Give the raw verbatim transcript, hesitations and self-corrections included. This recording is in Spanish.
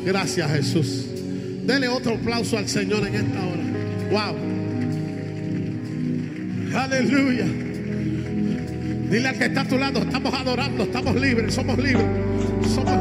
Gracias, Jesús. Dele otro aplauso al Señor en esta hora. Wow. Aleluya. Dile al que está a tu lado, estamos adorando, estamos libres, somos libres. Somos